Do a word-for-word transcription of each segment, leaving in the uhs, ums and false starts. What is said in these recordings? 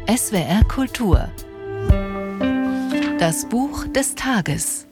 S W R Kultur. Das Buch des Tages.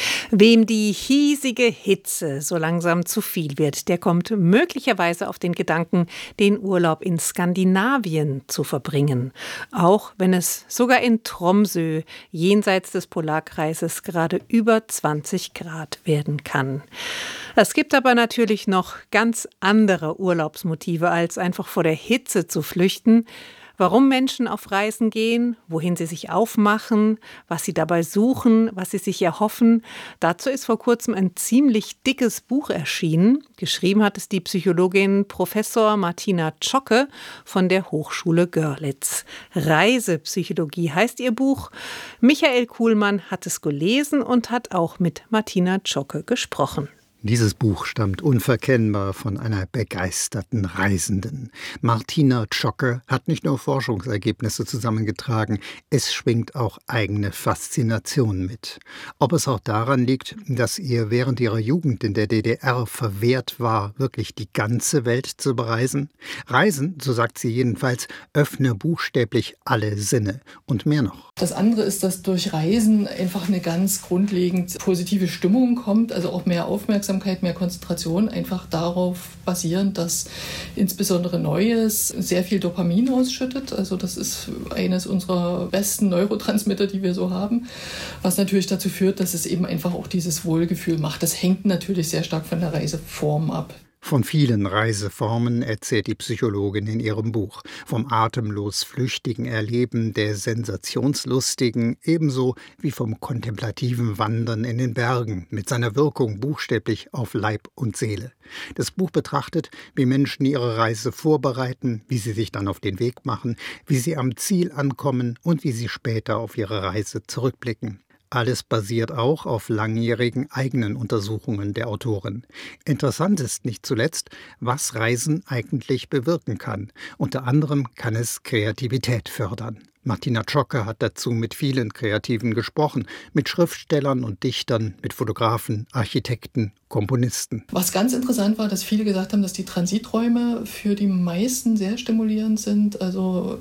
Wem die hiesige Hitze so langsam zu viel wird, der kommt möglicherweise auf den Gedanken, den Urlaub in Skandinavien zu verbringen. Auch wenn es sogar in Tromsø, jenseits des Polarkreises, gerade über zwanzig Grad werden kann. Es gibt aber natürlich noch ganz andere Urlaubsmotive, als einfach vor der Hitze zu flüchten. Warum Menschen auf Reisen gehen, wohin sie sich aufmachen, was sie dabei suchen, was sie sich erhoffen. Dazu ist vor kurzem ein ziemlich dickes Buch erschienen. Geschrieben hat es die Psychologin Professor Martina Zschokke von der Hochschule Görlitz. Reisepsychologie heißt ihr Buch. Michael Kuhlmann hat es gelesen und hat auch mit Martina Zschokke gesprochen. Dieses Buch stammt unverkennbar von einer begeisterten Reisenden. Martina Zschokke hat nicht nur Forschungsergebnisse zusammengetragen, es schwingt auch eigene Faszination mit. Ob es auch daran liegt, dass ihr während ihrer Jugend in der D D R verwehrt war, wirklich die ganze Welt zu bereisen? Reisen, so sagt sie jedenfalls, öffne buchstäblich alle Sinne und mehr noch. Das andere ist, dass durch Reisen einfach eine ganz grundlegend positive Stimmung kommt, also auch mehr Aufmerksamkeit, mehr Konzentration, einfach darauf basierend, dass insbesondere Neues sehr viel Dopamin ausschüttet. Also das ist eines unserer besten Neurotransmitter, die wir so haben, was natürlich dazu führt, dass es eben einfach auch dieses Wohlgefühl macht. Das hängt natürlich sehr stark von der Reiseform ab. Von vielen Reiseformen erzählt die Psychologin in ihrem Buch. Vom atemlos flüchtigen Erleben der Sensationslustigen, ebenso wie vom kontemplativen Wandern in den Bergen mit seiner Wirkung buchstäblich auf Leib und Seele. Das Buch betrachtet, wie Menschen ihre Reise vorbereiten, wie sie sich dann auf den Weg machen, wie sie am Ziel ankommen und wie sie später auf ihre Reise zurückblicken. Alles basiert auch auf langjährigen eigenen Untersuchungen der Autorin. Interessant ist nicht zuletzt, was Reisen eigentlich bewirken kann. Unter anderem kann es Kreativität fördern. Martina Zschokke hat dazu mit vielen Kreativen gesprochen, mit Schriftstellern und Dichtern, mit Fotografen, Architekten, Komponisten. Was ganz interessant war, dass viele gesagt haben, dass die Transiträume für die meisten sehr stimulierend sind. Also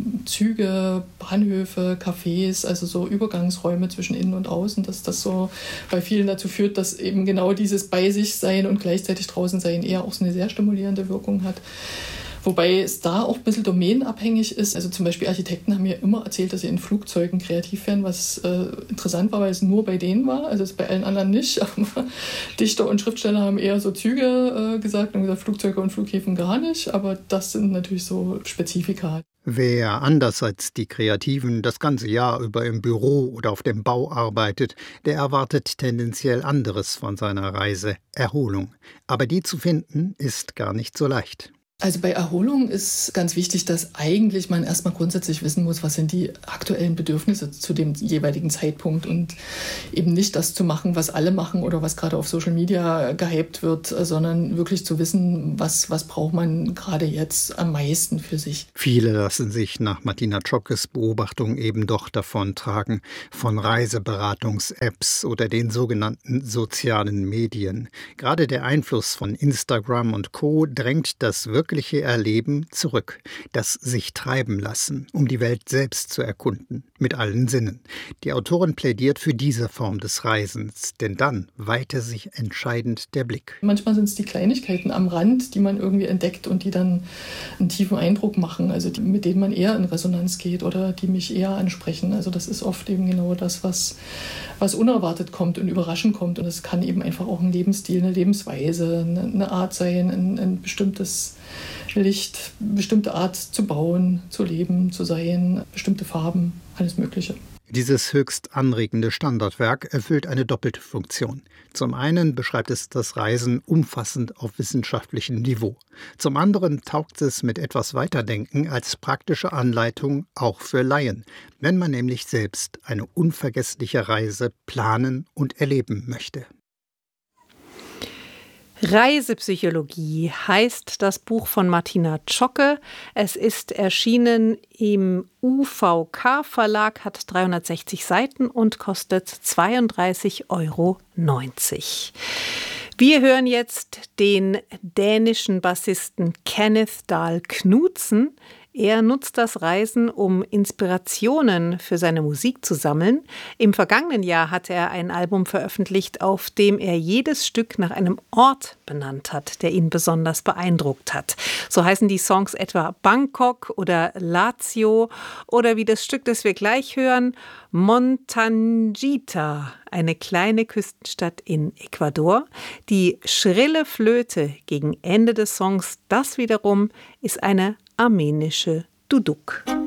Züge, Bahnhöfe, Cafés, also so Übergangsräume zwischen innen und außen, dass das so bei vielen dazu führt, dass eben genau dieses Bei sich sein und gleichzeitig draußen sein eher auch so eine sehr stimulierende Wirkung hat. Wobei es da auch ein bisschen domänenabhängig ist. Also zum Beispiel Architekten haben mir immer erzählt, dass sie in Flugzeugen kreativ werden, was äh, interessant war, weil es nur bei denen war. Also es bei allen anderen nicht. Aber Dichter und Schriftsteller haben eher so Züge äh, gesagt und gesagt, Flugzeuge und Flughäfen gar nicht. Aber das sind natürlich so Spezifika. Wer anders als die Kreativen das ganze Jahr über im Büro oder auf dem Bau arbeitet, der erwartet tendenziell anderes von seiner Reise, Erholung. Aber die zu finden, ist gar nicht so leicht. Also bei Erholung ist ganz wichtig, dass eigentlich man erstmal grundsätzlich wissen muss, was sind die aktuellen Bedürfnisse zu dem jeweiligen Zeitpunkt und eben nicht das zu machen, was alle machen oder was gerade auf Social Media gehypt wird, sondern wirklich zu wissen, was, was braucht man gerade jetzt am meisten für sich. Viele lassen sich nach Martina Zschokkes Beobachtung eben doch davon tragen, von Reiseberatungs-Apps oder den sogenannten sozialen Medien. Gerade der Einfluss von Instagram und Co. drängt das wirklich Erleben zurück, das sich treiben lassen, um die Welt selbst zu erkunden, mit allen Sinnen. Die Autorin plädiert für diese Form des Reisens, denn dann weite sich entscheidend der Blick. Manchmal sind es die Kleinigkeiten am Rand, die man irgendwie entdeckt und die dann einen tiefen Eindruck machen, also die, mit denen man eher in Resonanz geht oder die mich eher ansprechen. Also das ist oft eben genau das, was, was unerwartet kommt und überraschend kommt. Und es kann eben einfach auch ein Lebensstil, eine Lebensweise, eine, eine Art sein, ein, ein bestimmtes Licht, bestimmte Art zu bauen, zu leben, zu sein, bestimmte Farben, alles Mögliche. Dieses höchst anregende Standardwerk erfüllt eine doppelte Funktion. Zum einen beschreibt es das Reisen umfassend auf wissenschaftlichem Niveau. Zum anderen taugt es mit etwas Weiterdenken als praktische Anleitung auch für Laien, wenn man nämlich selbst eine unvergessliche Reise planen und erleben möchte. Reisepsychologie heißt das Buch von Martina Zschokke. Es ist erschienen im U V K-Verlag, hat dreihundertsechzig Seiten und kostet zweiunddreißig Euro neunzig. Wir hören jetzt den dänischen Bassisten Kenneth Dahl Knudsen. Er nutzt das Reisen, um Inspirationen für seine Musik zu sammeln. Im vergangenen Jahr hat er ein Album veröffentlicht, auf dem er jedes Stück nach einem Ort benannt hat, der ihn besonders beeindruckt hat. So heißen die Songs etwa Bangkok oder Lazio oder wie das Stück, das wir gleich hören, Montanjita, eine kleine Küstenstadt in Ecuador. Die schrille Flöte gegen Ende des Songs, das wiederum ist eine armenische Duduk.